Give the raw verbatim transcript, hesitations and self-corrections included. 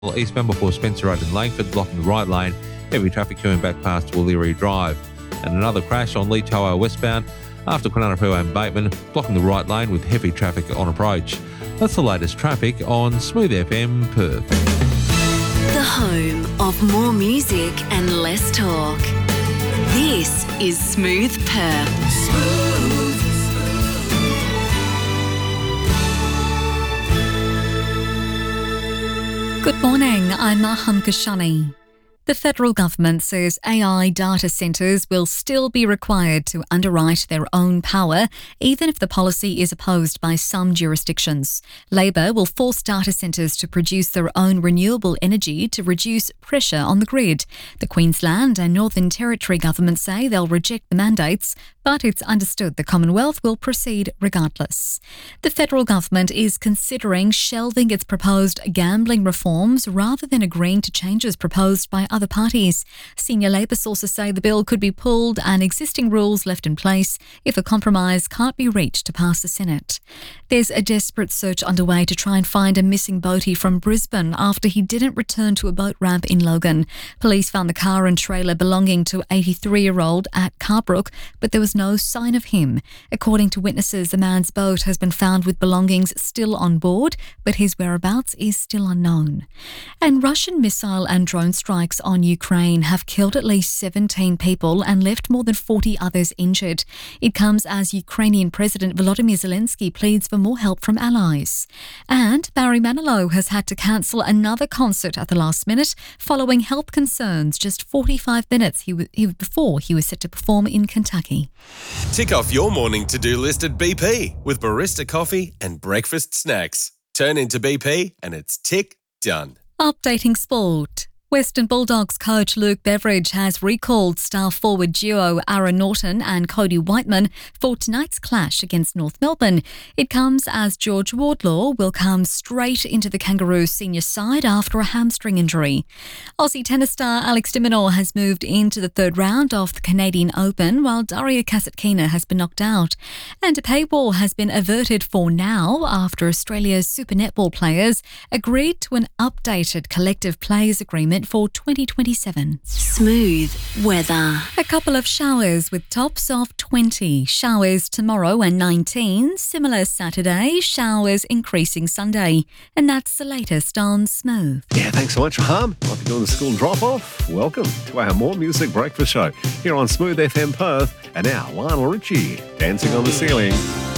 Well, eastbound before Spencer Road in Langford, blocking the right lane. Heavy traffic coming back past Wallery Drive. And another crash on Lee Tower westbound after Quinanapu and Bateman, blocking the right lane with heavy traffic on approach. That's the latest traffic on Smooth F M Perth. The home of more music and less talk. This is Smooth Perth. Smooth. Good morning, I'm Maham Kashani. The federal government says A I data centres will still be required to underwrite their own power, even if the policy is opposed by some jurisdictions. Labor will force data centres to produce their own renewable energy to reduce pressure on the grid. The Queensland and Northern Territory governments say they'll reject the mandates, but it's understood the Commonwealth will proceed regardless. The federal government is considering shelving its proposed gambling reforms rather than agreeing to changes proposed by other parties. Senior Labor sources say the bill could be pulled and existing rules left in place if a compromise can't be reached to pass the Senate. There's a desperate search underway to try and find a missing boatie from Brisbane after he didn't return to a boat ramp in Logan. Police found the car and trailer belonging to eighty-three-year-old at Carbrook, but there was no sign of him. According to witnesses, the man's boat has been found with belongings still on board, but his whereabouts is still unknown. And Russian missile and drone strikes on Ukraine have killed at least seventeen people and left more than forty others injured. It comes as Ukrainian President Volodymyr Zelensky pleads for more help from allies. And Barry Manilow has had to cancel another concert at the last minute following health concerns just forty-five minutes he w- he, before he was set to perform in Kentucky. Tick off your morning to-do list at B P with barista coffee and breakfast snacks. Turn into B P and it's tick done. Updating sport. Western Bulldogs coach Luke Beveridge has recalled star forward duo Aaron Norton and Cody Whiteman for tonight's clash against North Melbourne. It comes as George Wardlaw will come straight into the Kangaroos senior side after a hamstring injury. Aussie tennis star Alex de Minaur has moved into the third round of the Canadian Open, while Daria Kasatkina has been knocked out. And a pay war has been averted for now after Australia's Super Netball players agreed to an updated collective players agreement for twenty twenty-seven. Smooth weather. A couple of showers with tops of twenty. Showers tomorrow and nineteen. Similar Saturday. Showers increasing Sunday. And that's the latest on Smooth. Yeah, thanks so much, Harm. Might be doing the school drop-off. Welcome to our More Music Breakfast Show here on Smooth F M Perth. And now, Lionel Richie, Dancing on the Ceiling.